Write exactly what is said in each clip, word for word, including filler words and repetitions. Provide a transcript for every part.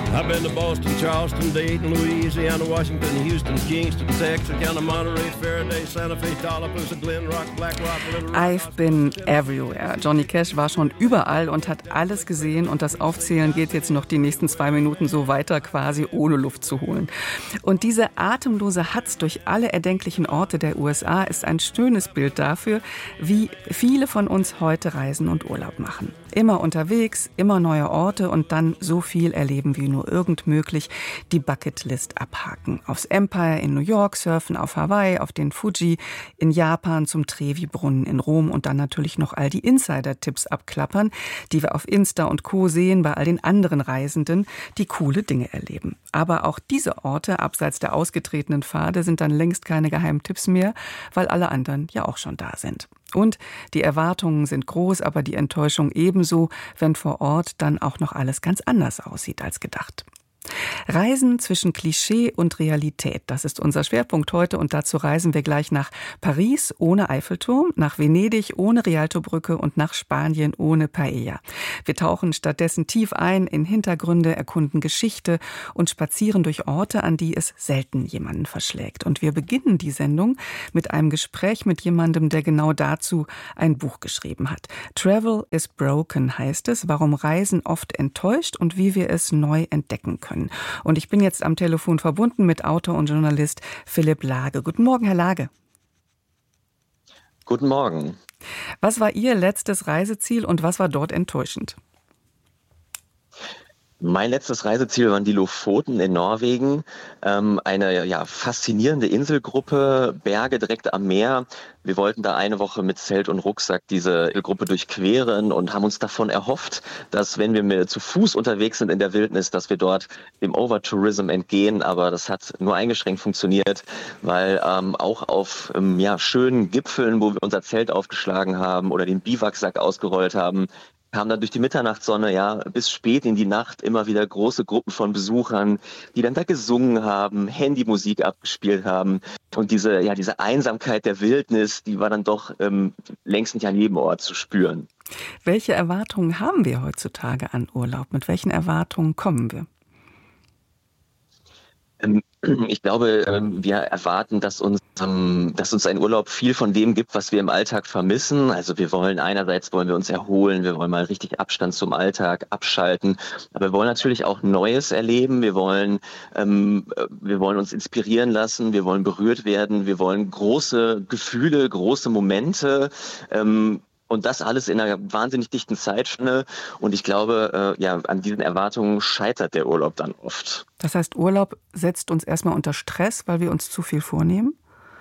I've been to Boston, Charleston, Dayton, Louisiana, Washington, Houston, Kingston, Texarkana, Monterey, Faraday, Santa Fe, Tallapoosa, Glen Rock, Black Rock, Little Rock. I've been everywhere. Johnny Cash war schon überall und hat alles gesehen und das Aufzählen geht jetzt noch die nächsten zwei Minuten so weiter, quasi ohne Luft zu holen. Und diese atemlose Hatz durch alle erdenklichen Orte der U S A ist ein schönes Bild dafür, wie viele von uns heute reisen und Urlaub machen. Immer unterwegs, immer neue Orte und dann so viel erleben wie nur irgend möglich, die Bucketlist abhaken. Aufs Empire in New York, surfen auf Hawaii, auf den Fuji, in Japan zum Trevi-Brunnen in Rom und dann natürlich noch all die Insider-Tipps abklappern, die wir auf Insta und Co. sehen bei all den anderen Reisenden, die coole Dinge erleben. Aber auch diese Orte, abseits der ausgetretenen Pfade, sind dann längst keine Geheimtipps mehr, weil alle anderen ja auch schon da sind. Und die Erwartungen sind groß, aber die Enttäuschung ebenso, wenn vor Ort dann auch noch alles ganz anders aussieht als gedacht. Reisen zwischen Klischee und Realität, das ist unser Schwerpunkt heute und dazu reisen wir gleich nach Paris ohne Eiffelturm, nach Venedig ohne Rialtobrücke und nach Spanien ohne Paella. Wir tauchen stattdessen tief ein in Hintergründe, erkunden Geschichte und spazieren durch Orte, an die es selten jemanden verschlägt. Und wir beginnen die Sendung mit einem Gespräch mit jemandem, der genau dazu ein Buch geschrieben hat. Travel is Broken heißt es, warum Reisen oft enttäuscht und wie wir es neu entdecken können. Und ich bin jetzt am Telefon verbunden mit Autor und Journalist Philipp Lage. Guten Morgen, Herr Lage. Guten Morgen. Was war Ihr letztes Reiseziel und was war dort enttäuschend? Mein letztes Reiseziel waren die Lofoten in Norwegen, ähm, eine ja, faszinierende Inselgruppe, Berge direkt am Meer. Wir wollten da eine Woche mit Zelt und Rucksack diese Gruppe durchqueren und haben uns davon erhofft, dass wenn wir mit, zu Fuß unterwegs sind in der Wildnis, dass wir dort dem Overtourism entgehen. Aber das hat nur eingeschränkt funktioniert, weil ähm, auch auf ähm, ja, schönen Gipfeln, wo wir unser Zelt aufgeschlagen haben oder den Biwaksack ausgerollt haben, kamen dann durch die Mitternachtssonne, ja, bis spät in die Nacht immer wieder große Gruppen von Besuchern, die dann da gesungen haben, Handymusik abgespielt haben. Und diese, ja, diese Einsamkeit der Wildnis, die war dann doch ähm, längst nicht an jedem Ort zu spüren. Welche Erwartungen haben wir heutzutage an Urlaub? Mit welchen Erwartungen kommen wir? Ich glaube, wir erwarten, dass uns, dass uns ein Urlaub viel von dem gibt, was wir im Alltag vermissen. Also wir wollen einerseits wollen wir uns erholen, wir wollen mal richtig Abstand zum Alltag abschalten, aber wir wollen natürlich auch Neues erleben. Wir wollen, ähm, wir wollen uns inspirieren lassen, wir wollen berührt werden, wir wollen große Gefühle, große Momente. Ähm, Und das alles in einer wahnsinnig dichten Zeitspanne. Und ich glaube, äh, ja, an diesen Erwartungen scheitert der Urlaub dann oft. Das heißt, Urlaub setzt uns erstmal unter Stress, weil wir uns zu viel vornehmen?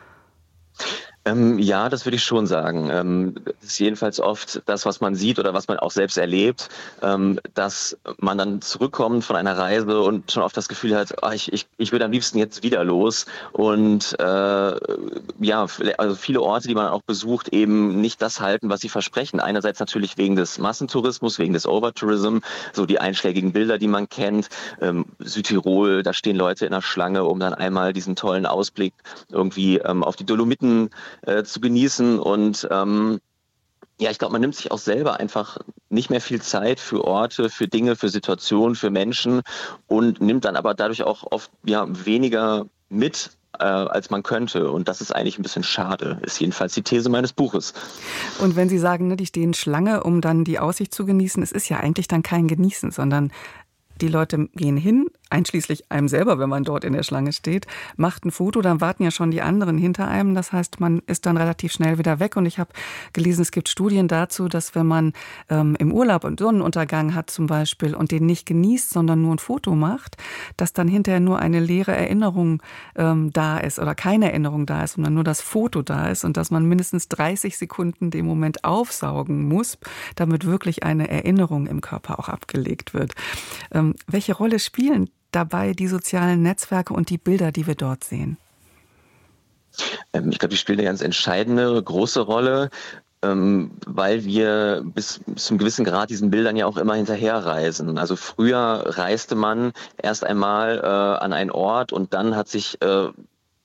Ähm, ja, das würde ich schon sagen. Ähm, das ist jedenfalls oft das, was man sieht oder was man auch selbst erlebt, ähm, dass man dann zurückkommt von einer Reise und schon oft das Gefühl hat, ah, ich, ich, ich würde am liebsten jetzt wieder los. Und äh, ja, also viele Orte, die man auch besucht, eben nicht das halten, was sie versprechen. Einerseits natürlich wegen des Massentourismus, wegen des Overtourism, so die einschlägigen Bilder, die man kennt. Ähm, Südtirol, da stehen Leute in der Schlange, um dann einmal diesen tollen Ausblick irgendwie ähm, auf die Dolomiten Äh, zu genießen und ähm, ja, ich glaube, man nimmt sich auch selber einfach nicht mehr viel Zeit für Orte, für Dinge, für Situationen, für Menschen und nimmt dann aber dadurch auch oft ja weniger mit, äh, als man könnte. Und das ist eigentlich ein bisschen schade, ist jedenfalls die These meines Buches. Und wenn Sie sagen, ne, die stehen Schlange, um dann die Aussicht zu genießen, es ist ja eigentlich dann kein Genießen, sondern die Leute gehen hin, einschließlich einem selber, wenn man dort in der Schlange steht, macht ein Foto, dann warten ja schon die anderen hinter einem. Das heißt, man ist dann relativ schnell wieder weg. Und ich habe gelesen, es gibt Studien dazu, dass wenn man ähm, im Urlaub einen Sonnenuntergang hat zum Beispiel und den nicht genießt, sondern nur ein Foto macht, dass dann hinterher nur eine leere Erinnerung ähm, da ist oder keine Erinnerung da ist, sondern nur das Foto da ist und dass man mindestens dreißig Sekunden den Moment aufsaugen muss, damit wirklich eine Erinnerung im Körper auch abgelegt wird. Ähm, welche Rolle spielen dabei die sozialen Netzwerke und die Bilder, die wir dort sehen? Ich glaube, die spielen eine ganz entscheidende, große Rolle, ähm, weil wir bis zu einem gewissen Grad diesen Bildern ja auch immer hinterherreisen. Also früher reiste man erst einmal äh, an einen Ort und dann hat sich äh,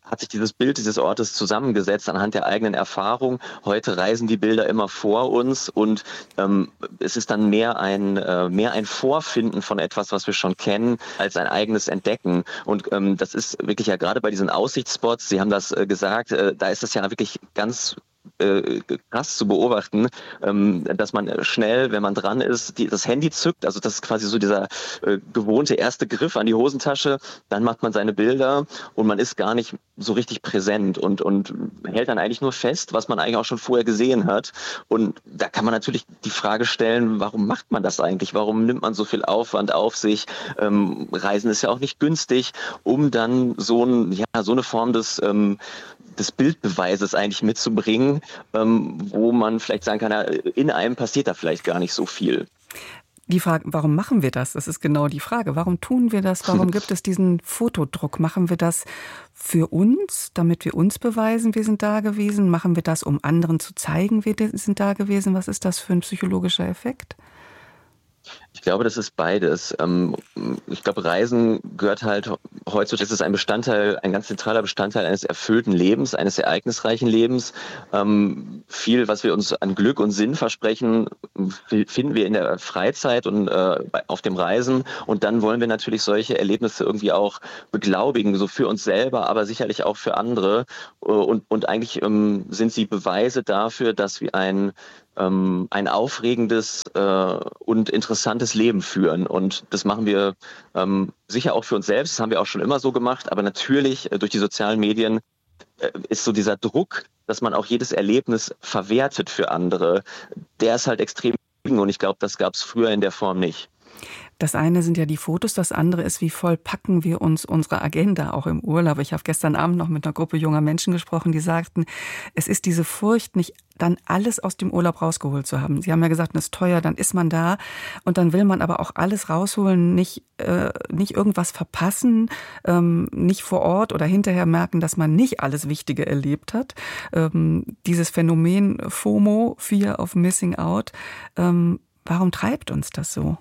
hat sich dieses Bild dieses Ortes zusammengesetzt anhand der eigenen Erfahrung. Heute reisen die Bilder immer vor uns und ähm, es ist dann mehr ein, äh, mehr ein Vorfinden von etwas, was wir schon kennen, als ein eigenes Entdecken. Und ähm, das ist wirklich ja gerade bei diesen Aussichtsspots, Sie haben das äh, gesagt, äh, da ist das ja wirklich ganz äh, krass zu beobachten, ähm, dass man schnell, wenn man dran ist, die, das Handy zückt, also das ist quasi so dieser äh, gewohnte erste Griff an die Hosentasche, dann macht man seine Bilder und man ist gar nicht so richtig präsent und, und hält dann eigentlich nur fest, was man eigentlich auch schon vorher gesehen hat. Und da kann man natürlich die Frage stellen, warum macht man das eigentlich? Warum nimmt man so viel Aufwand auf sich? Ähm, Reisen ist ja auch nicht günstig, um dann so, ein, ja, so eine Form des ähm, des Bildbeweises eigentlich mitzubringen, ähm, wo man vielleicht sagen kann, ja, in einem passiert da vielleicht gar nicht so viel. Die Frage, warum machen wir das? Das ist genau die Frage. Warum tun wir das? Warum gibt es diesen Fotodruck? Machen wir das für uns, damit wir uns beweisen, wir sind da gewesen? Machen wir das, um anderen zu zeigen, wir sind da gewesen? Was ist das für ein psychologischer Effekt? Ich glaube, das ist beides. Ich glaube, Reisen gehört halt heutzutage, ist es ein Bestandteil, ein ganz zentraler Bestandteil eines erfüllten Lebens, eines ereignisreichen Lebens. Viel, was wir uns an Glück und Sinn versprechen, finden wir in der Freizeit und auf dem Reisen. Und dann wollen wir natürlich solche Erlebnisse irgendwie auch beglaubigen, so für uns selber, aber sicherlich auch für andere. Und, und eigentlich sind sie Beweise dafür, dass wir ein Ähm, ein aufregendes äh, und interessantes Leben führen. Und das machen wir ähm, sicher auch für uns selbst, das haben wir auch schon immer so gemacht, aber natürlich äh, durch die sozialen Medien äh, ist so dieser Druck, dass man auch jedes Erlebnis verwertet für andere, der ist halt extrem und ich glaube, das gab es früher in der Form nicht. Das eine sind ja die Fotos, das andere ist, wie voll packen wir uns unsere Agenda auch im Urlaub. Ich habe gestern Abend noch mit einer Gruppe junger Menschen gesprochen, die sagten, es ist diese Furcht, nicht dann alles aus dem Urlaub rausgeholt zu haben. Sie haben ja gesagt, das ist teuer, dann ist man da und dann will man aber auch alles rausholen, nicht, äh, nicht irgendwas verpassen, ähm, nicht vor Ort oder hinterher merken, dass man nicht alles Wichtige erlebt hat. Ähm, dieses Phänomen FOMO, Fear of Missing Out, ähm, warum treibt uns das so?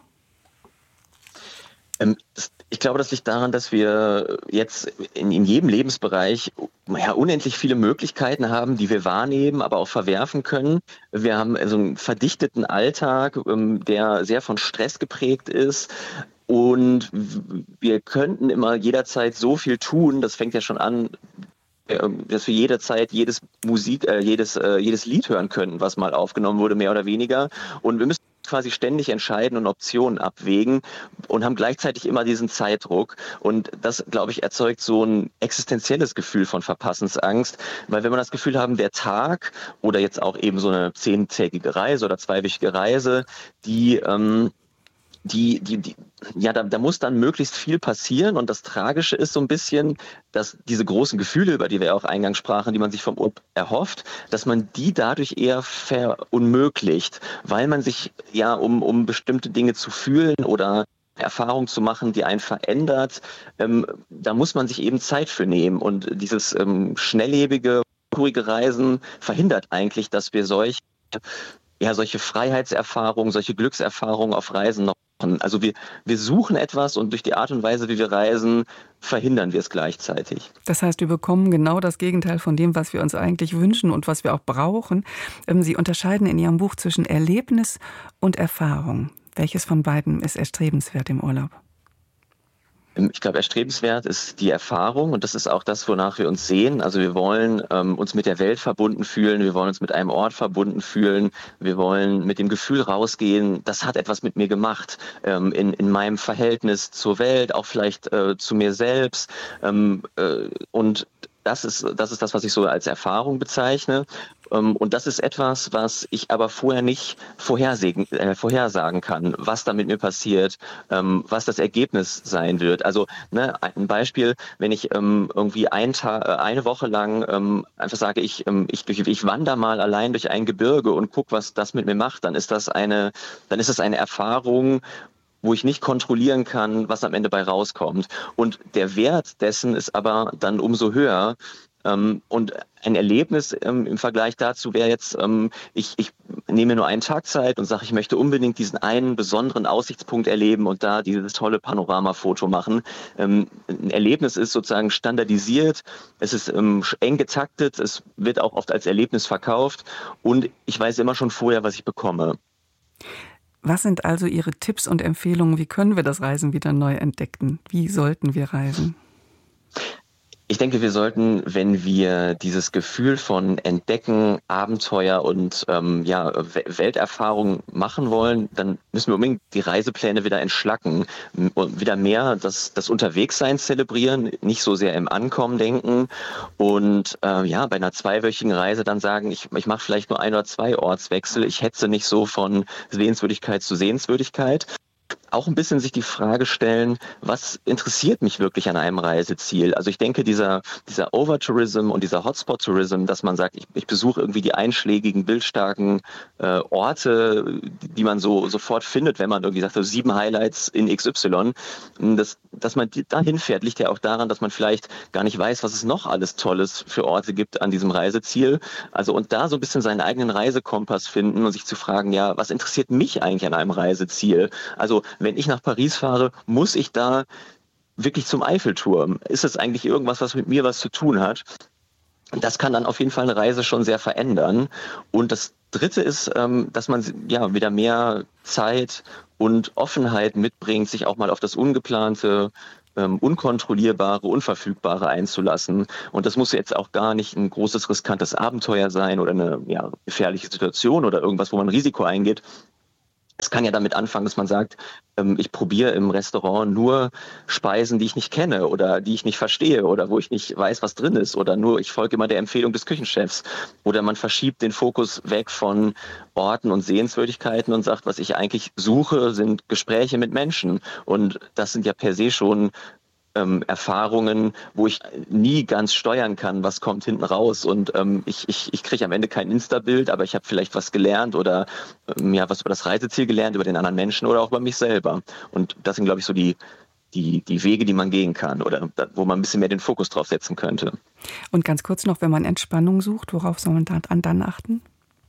Ich glaube, das liegt daran, dass wir jetzt in, in jedem Lebensbereich ja, unendlich viele Möglichkeiten haben, die wir wahrnehmen, aber auch verwerfen können. Wir haben also einen verdichteten Alltag, der sehr von Stress geprägt ist. Und wir könnten immer jederzeit so viel tun, das fängt ja schon an, dass wir jederzeit jedes Musik, äh, jedes, äh, jedes Lied hören könnten, was mal aufgenommen wurde, mehr oder weniger. Und wir müssen quasi ständig entscheiden und Optionen abwägen und haben gleichzeitig immer diesen Zeitdruck. Und das, glaube ich, erzeugt so ein existenzielles Gefühl von Verpassensangst, weil wenn man das Gefühl haben, der Tag oder jetzt auch eben so eine zehntägige Reise oder zweiwöchige Reise, die ähm, Die, die, die, ja, da, da muss dann möglichst viel passieren und das Tragische ist so ein bisschen, dass diese großen Gefühle, über die wir auch eingangs sprachen, die man sich vom Urlaub erhofft, dass man die dadurch eher verunmöglicht, weil man sich ja, um, um bestimmte Dinge zu fühlen oder Erfahrung zu machen, die einen verändert, ähm, da muss man sich eben Zeit für nehmen und dieses ähm, schnelllebige, ruhige Reisen verhindert eigentlich, dass wir solche ja, solche Freiheitserfahrungen, solche Glückserfahrungen auf Reisen noch machen. Also wir, wir suchen etwas und durch die Art und Weise, wie wir reisen, verhindern wir es gleichzeitig. Das heißt, wir bekommen genau das Gegenteil von dem, was wir uns eigentlich wünschen und was wir auch brauchen. Sie unterscheiden in Ihrem Buch zwischen Erlebnis und Erfahrung. Welches von beiden ist erstrebenswert im Urlaub? Ich glaube, erstrebenswert ist die Erfahrung und das ist auch das, wonach wir uns sehen. Also wir wollen ähm, uns mit der Welt verbunden fühlen, wir wollen uns mit einem Ort verbunden fühlen, wir wollen mit dem Gefühl rausgehen, das hat etwas mit mir gemacht, ähm, in, in meinem Verhältnis zur Welt, auch vielleicht äh, zu mir selbst. Ähm, äh, und das ist, das ist das, was ich so als Erfahrung bezeichne. Und das ist etwas, was ich aber vorher nicht vorhersagen, äh, vorhersagen kann, was da mit mir passiert, ähm, was das Ergebnis sein wird. Also ne, ein Beispiel, wenn ich ähm, irgendwie ein Tag, äh, eine Woche lang ähm, einfach sage, ich, ähm, ich, ich, ich wandere mal allein durch ein Gebirge und gucke, was das mit mir macht, dann ist das eine, dann ist das eine Erfahrung, wo ich nicht kontrollieren kann, was am Ende bei rauskommt. Und der Wert dessen ist aber dann umso höher, Ähm, und ein Erlebnis ähm, im Vergleich dazu wäre jetzt, ähm, ich, ich nehme nur einen Tag Zeit und sage, ich möchte unbedingt diesen einen besonderen Aussichtspunkt erleben und da dieses tolle Panoramafoto machen. Ähm, ein Erlebnis ist sozusagen standardisiert, es ist ähm, eng getaktet, es wird auch oft als Erlebnis verkauft und ich weiß immer schon vorher, was ich bekomme. Was sind also Ihre Tipps und Empfehlungen? Wie können wir das Reisen wieder neu entdecken? Wie sollten wir reisen? Ich denke, wir sollten, wenn wir dieses Gefühl von Entdecken, Abenteuer und ähm, ja, Welterfahrung machen wollen, dann müssen wir unbedingt die Reisepläne wieder entschlacken und wieder mehr das, das Unterwegssein zelebrieren, nicht so sehr im Ankommen denken und äh, ja, bei einer zweiwöchigen Reise dann sagen, ich, ich mache vielleicht nur ein oder zwei Ortswechsel, ich hetze nicht so von Sehenswürdigkeit zu Sehenswürdigkeit. Auch ein bisschen sich die Frage stellen, was interessiert mich wirklich an einem Reiseziel? Also ich denke, dieser, dieser Overtourism und dieser Hotspot-Tourism, dass man sagt, ich, ich besuche irgendwie die einschlägigen, bildstarken äh, Orte, die man so sofort findet, wenn man irgendwie sagt, so sieben Highlights in X Y. Das, dass man dahin fährt, liegt ja auch daran, dass man vielleicht gar nicht weiß, was es noch alles Tolles für Orte gibt an diesem Reiseziel. Also und da so ein bisschen seinen eigenen Reisekompass finden und sich zu fragen, ja, was interessiert mich eigentlich an einem Reiseziel? Also wenn ich nach Paris fahre, muss ich da wirklich zum Eiffelturm? Ist es eigentlich irgendwas, was mit mir was zu tun hat? Das kann dann auf jeden Fall eine Reise schon sehr verändern. Und das Dritte ist, dass man ja wieder mehr Zeit und Offenheit mitbringt, sich auch mal auf das Ungeplante, Unkontrollierbare, Unverfügbare einzulassen. Und das muss jetzt auch gar nicht ein großes, riskantes Abenteuer sein oder eine ja, gefährliche Situation oder irgendwas, wo man Risiko eingeht. Es kann ja damit anfangen, dass man sagt, ähm, ich probiere im Restaurant nur Speisen, die ich nicht kenne oder die ich nicht verstehe oder wo ich nicht weiß, was drin ist oder nur ich folge immer der Empfehlung des Küchenchefs. Oder man verschiebt den Fokus weg von Orten und Sehenswürdigkeiten und sagt, was ich eigentlich suche, sind Gespräche mit Menschen. Und das sind ja per se schon Ähm, Erfahrungen, wo ich nie ganz steuern kann, was kommt hinten raus. Und ähm, ich, ich, ich kriege am Ende kein Insta-Bild, aber ich habe vielleicht was gelernt oder ähm, ja, was über das Reiseziel gelernt, über den anderen Menschen oder auch über mich selber. Und das sind, glaube ich, so die, die, die Wege, die man gehen kann oder da, wo man ein bisschen mehr den Fokus drauf setzen könnte. Und ganz kurz noch, wenn man Entspannung sucht, worauf soll man dann, dann achten?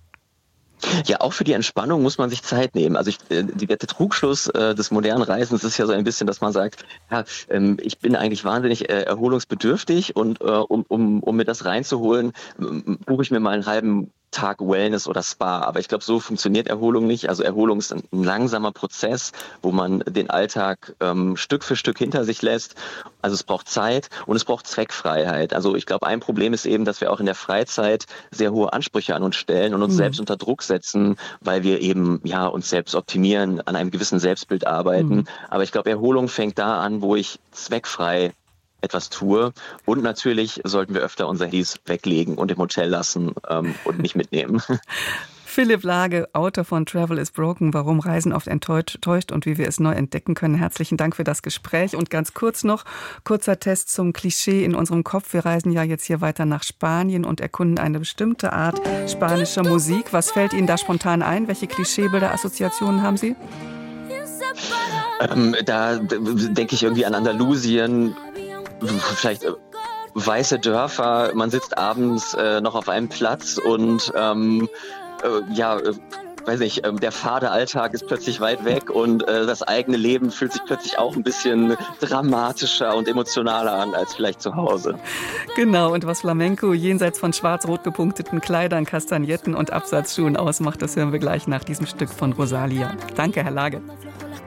Ja, auch für die Entspannung muss man sich Zeit nehmen. Also ich, die, der Trugschluss äh, des modernen Reisens ist ja so ein bisschen, dass man sagt, ja, ähm, ich bin eigentlich wahnsinnig äh, erholungsbedürftig und äh, um, um, um mir das reinzuholen, ähm, buche ich mir mal einen halben Tag Wellness oder Spa. Aber ich glaube, so funktioniert Erholung nicht. Also Erholung ist ein, ein langsamer Prozess, wo man den Alltag ähm, Stück für Stück hinter sich lässt. Also es braucht Zeit und es braucht Zweckfreiheit. Also ich glaube, ein Problem ist eben, dass wir auch in der Freizeit sehr hohe Ansprüche an uns stellen und uns mhm. selbst unter Druck setzen, weil wir eben ja uns selbst optimieren, an einem gewissen Selbstbild arbeiten. Mhm. Aber ich glaube, Erholung fängt da an, wo ich zweckfrei etwas tue. Und natürlich sollten wir öfter unser Handys weglegen und im Hotel lassen ähm, und nicht mitnehmen. Philipp Lage, Autor von Travel is Broken, warum Reisen oft enttäuscht und wie wir es neu entdecken können. Herzlichen Dank für das Gespräch. Und ganz kurz noch, kurzer Test zum Klischee in unserem Kopf. Wir reisen ja jetzt hier weiter nach Spanien und erkunden eine bestimmte Art spanischer Musik. Was fällt Ihnen da spontan ein? Welche Klischeebilder, Assoziationen haben Sie? Ähm, da denke ich irgendwie an Andalusien, vielleicht äh, weiße Dörfer, man sitzt abends äh, noch auf einem Platz und ähm, äh, ja, äh, weiß nicht, äh, der fade Alltag ist plötzlich weit weg und äh, das eigene Leben fühlt sich plötzlich auch ein bisschen dramatischer und emotionaler an als vielleicht zu Hause. Genau, und was Flamenco jenseits von schwarz-rot gepunkteten Kleidern, Kastagnetten und Absatzschuhen ausmacht, das hören wir gleich nach diesem Stück von Rosalia. Danke, Herr Lage.